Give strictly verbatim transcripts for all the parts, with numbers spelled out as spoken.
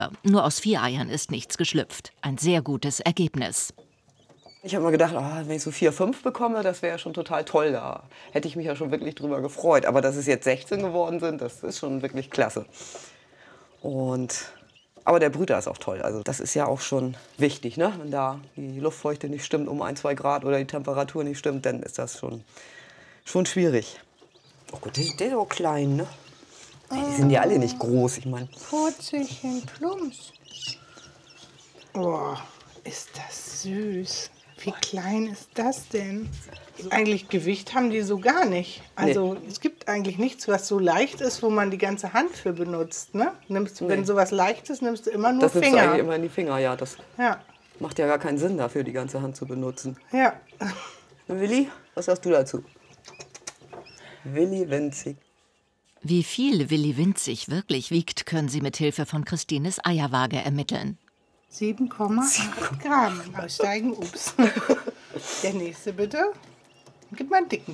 Nur aus vier Eiern ist nichts geschlüpft. Ein sehr gutes Ergebnis. Ich habe mir gedacht, oh, wenn ich so vier, fünf bekomme, das wäre ja schon total toll. Da hätte ich mich ja schon wirklich drüber gefreut. Aber dass es jetzt sechzehn geworden sind, das ist schon wirklich klasse. Und, aber der Brüter ist auch toll. Also das ist ja auch schon wichtig, ne? Wenn da die Luftfeuchte nicht stimmt um ein, zwei Grad oder die Temperatur nicht stimmt, dann ist das schon, schon schwierig. Oh Gott, der, der ist auch klein, ne? Die sind ja alle nicht groß, ich meine. Purzelchen, Plumps. Oh, ist das süß. Wie klein ist das denn? Eigentlich Gewicht haben die so gar nicht. Also nee. Es gibt eigentlich nichts, was so leicht ist, wo man die ganze Hand für benutzt. Ne? Nimmst du, nee. Wenn sowas leicht ist, nimmst du immer nur das Finger. Das nimmst du eigentlich immer in die Finger, ja. Das ja. macht ja gar keinen Sinn dafür, die ganze Hand zu benutzen. Ja. Willi, was sagst du dazu? Willi winzig. Wie viel Willi winzig wirklich wiegt, können Sie mit Hilfe von Christines Eierwaage ermitteln. sieben Komma acht Gramm. Aussteigen, ups. Der nächste bitte. Gib mal einen dicken.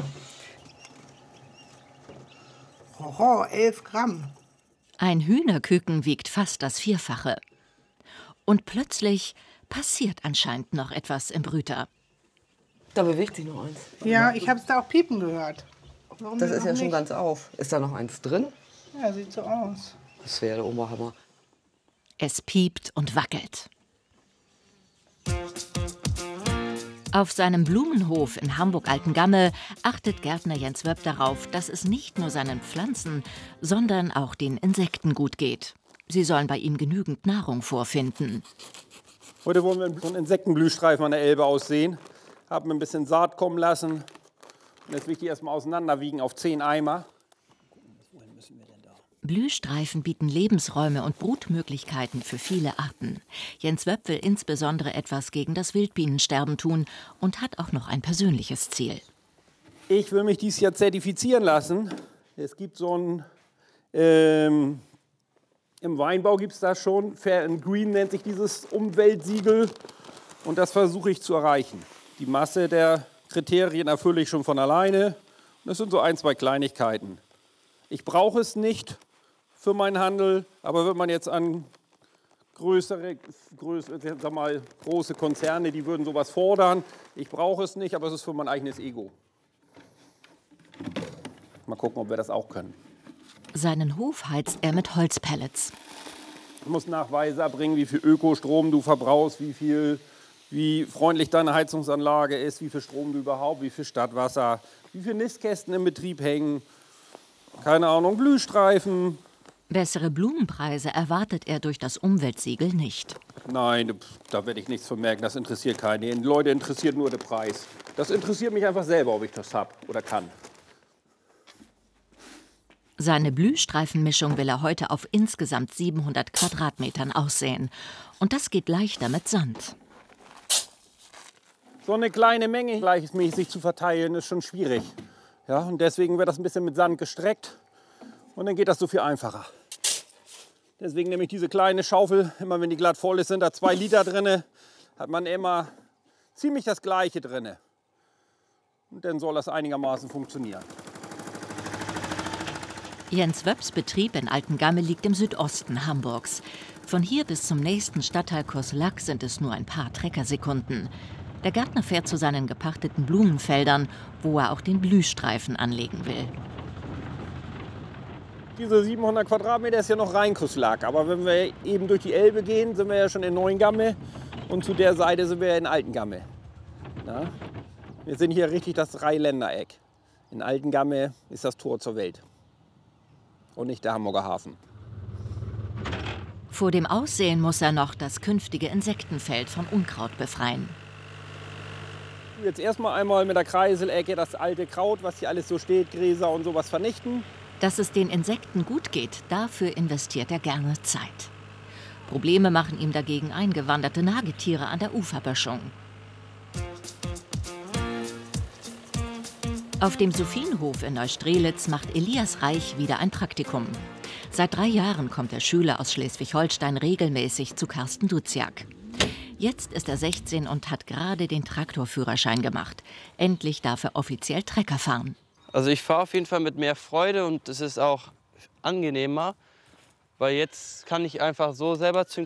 Oho, elf Gramm. Ein Hühnerküken wiegt fast das Vierfache. Und plötzlich passiert anscheinend noch etwas im Brüter. Da bewegt sich noch eins. Ja, ich habe es da auch piepen gehört. Warum das ist ja nicht? Schon ganz auf. Ist da noch eins drin? Ja, sieht so aus. Das wäre der Oberhammer. Es piept und wackelt. Auf seinem Blumenhof in Hamburg-Altengamme achtet Gärtner Jens Wöpp darauf, dass es nicht nur seinen Pflanzen, sondern auch den Insekten gut geht. Sie sollen bei ihm genügend Nahrung vorfinden. Heute wollen wir so einen Insektenblühstreifen an der Elbe aussehen. Haben ein bisschen Saat kommen lassen. Und jetzt will ich die erstmal auseinanderwiegen auf zehn Eimer. Blühstreifen bieten Lebensräume und Brutmöglichkeiten für viele Arten. Jens Wöpp will insbesondere etwas gegen das Wildbienensterben tun und hat auch noch ein persönliches Ziel. Ich will mich dieses Jahr zertifizieren lassen. Es gibt so ein, ähm, im Weinbau gibt es das schon, Fair and Green nennt sich dieses Umweltsiegel. Und das versuche ich zu erreichen. Die Masse der Kriterien erfülle ich schon von alleine. Das sind so ein, zwei Kleinigkeiten. Ich brauche es nicht für meinen Handel, aber wenn man jetzt an größere, größere, sag mal, große Konzerne, die würden sowas fordern. Ich brauche es nicht, aber es ist für mein eigenes Ego. Mal gucken, ob wir das auch können. Seinen Hof heizt er mit Holzpellets. Du musst Nachweise erbringen, wie viel Ökostrom du verbrauchst, wie viel, wie freundlich deine Heizungsanlage ist, wie viel Strom du überhaupt, wie viel Stadtwasser, wie viele Nistkästen im Betrieb hängen. Keine Ahnung, Blühstreifen. Bessere Blumenpreise erwartet er durch das Umweltsiegel nicht. Nein, da werde ich nichts von merken, das interessiert keinen. Die Leute interessiert nur der Preis. Das interessiert mich einfach selber, ob ich das habe oder kann. Seine Blühstreifenmischung will er heute auf insgesamt siebenhundert Quadratmetern aussäen. Und das geht leichter mit Sand. So eine kleine Menge gleichmäßig zu verteilen, ist schon schwierig. Ja, und deswegen wird das ein bisschen mit Sand gestreckt und dann geht das so viel einfacher. Deswegen nehme ich diese kleine Schaufel, immer wenn die glatt voll ist, sind da zwei Liter drin, hat man immer ziemlich das Gleiche drin. Und dann soll das einigermaßen funktionieren. Jens Wöpps Betrieb in Altengamme liegt im Südosten Hamburgs. Von hier bis zum nächsten Stadtteil Kurslack sind es nur ein paar Treckersekunden. Der Gärtner fährt zu seinen gepachteten Blumenfeldern, wo er auch den Blühstreifen anlegen will. Diese siebenhundert Quadratmeter ist ja noch Rheinkurslack. Aber wenn wir eben durch die Elbe gehen, sind wir ja schon in Neuengamme. Und zu der Seite sind wir in Altengamme. Na? Wir sind hier richtig das Dreiländereck. In Altengamme ist das Tor zur Welt. Und nicht der Hamburger Hafen. Vor dem Aussehen muss er noch das künftige Insektenfeld von Unkraut befreien. Jetzt erstmal einmal mit der Kreiselecke das alte Kraut, was hier alles so steht, Gräser und sowas vernichten. Dass es den Insekten gut geht, dafür investiert er gerne Zeit. Probleme machen ihm dagegen eingewanderte Nagetiere an der Uferböschung. Auf dem Sophienhof in Neustrelitz macht Elias Reich wieder ein Praktikum. Seit drei Jahren kommt der Schüler aus Schleswig-Holstein regelmäßig zu Carsten Duziak. Jetzt ist er sechzehn und hat gerade den Traktorführerschein gemacht. Endlich darf er offiziell Trecker fahren. Also ich fahre auf jeden Fall mit mehr Freude und es ist auch angenehmer. Weil jetzt kann ich einfach so selber